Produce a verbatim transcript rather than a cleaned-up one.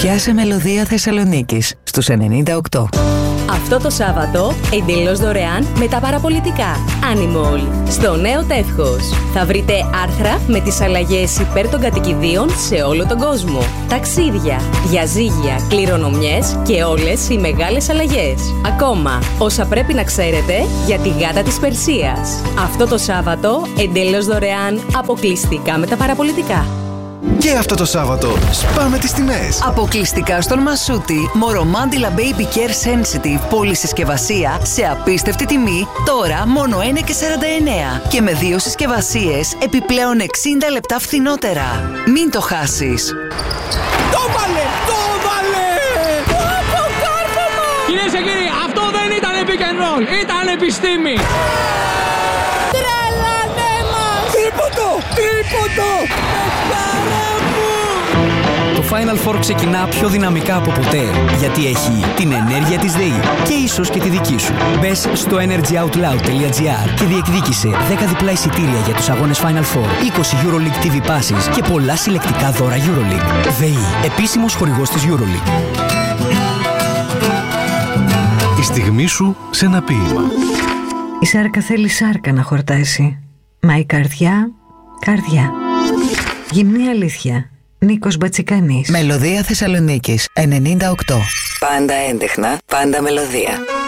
Πιάσε Μελωδία Θεσσαλονίκης στους ενενήντα οκτώ. Αυτό το Σάββατο, εντελώς δωρεάν με τα παραπολιτικά Animal, στο νέο Τεύχος. Θα βρείτε άρθρα με τις αλλαγές υπέρ των κατοικιδίων σε όλο τον κόσμο. Ταξίδια, διαζύγια, κληρονομιές και όλες οι μεγάλες αλλαγές. Ακόμα, όσα πρέπει να ξέρετε για τη γάτα της Περσίας. Αυτό το Σάββατο, εντελώς δωρεάν, αποκλειστικά με τα παραπολιτικά. Και αυτό το Σάββατο σπάμε τις τιμές. Αποκλειστικά στον Μασούτη, Μορομάντιλα Baby Care Sensitive πολυσυσκευασία σε απίστευτη τιμή, τώρα μόνο ένα και σαράντα εννέα. Και με δύο συσκευασίες επιπλέον εξήντα λεπτά φθηνότερα. Μην το χάσεις. Το βάλε! Το βάλε! Από κάρφωμα! Κυρίες και κύριοι, αυτό δεν ήταν pick and roll, ήταν επιστήμη! Τρελάνε μας! Τρίποντο! Τρίποντο! Το Final Four ξεκινά πιο δυναμικά από ποτέ, γιατί έχει την ενέργεια της ΔΕΗ και ίσως και τη δική σου. Μπες στο energyoutloud τελεία gr και διεκδίκησε δέκα διπλά εισιτήρια για τους αγώνες Final Four, είκοσι EuroLeague τι βι Passes και πολλά συλλεκτικά δώρα EuroLeague. ΔΕΗ, επίσημος χορηγός της EuroLeague. Η στιγμή σου σε ένα ποίημα. Η σάρκα θέλει σάρκα να χορτάσει, μα η καρδιά, καρδιά. Γυμνή αλήθεια. Νίκος Μπατσικανής. Μελωδία Θεσσαλονίκης ενενήντα οκτώ. Πάντα έντεχνα, πάντα μελωδία.